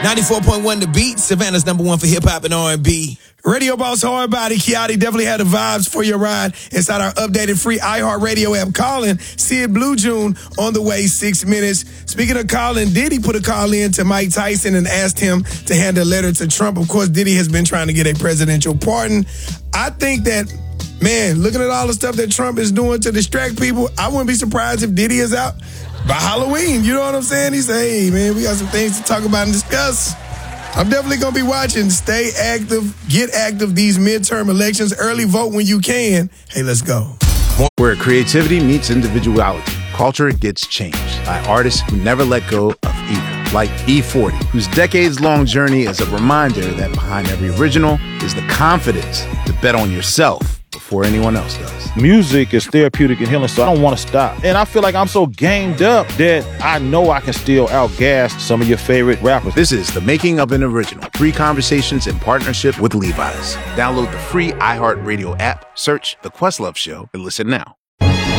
94.1 The Beat, Savannah's #1 for hip-hop and R&B. Radio Boss Hardbody, Kiati definitely had the vibes for your ride inside our updated free iHeartRadio app. Calling Sid Blue June on the way, 6 minutes. Speaking of calling, Diddy put a call in to Mike Tyson and asked him to hand a letter to Trump. Of course, Diddy has been trying to get a presidential pardon. I think that, man, looking at all the stuff that Trump is doing to distract people, I wouldn't be surprised if Diddy is out by Halloween. You know what I'm saying? He said, hey, man, we got some things to talk about and discuss. I'm definitely going to be watching. Stay active. Get active these midterm elections. Early vote when you can. Hey, let's go. Where creativity meets individuality, culture gets changed by artists who never let go of either. Like E40, whose decades-long journey is a reminder that behind every original is the confidence to bet on yourself before anyone else does. Music is therapeutic and healing, so I don't want to stop. And I feel like I'm so gamed up that I know I can still outgas some of your favorite rappers. This is The Making of an Original. 3 conversations in partnership with Levi's. Download the free iHeartRadio app, search The Questlove Show, and listen now.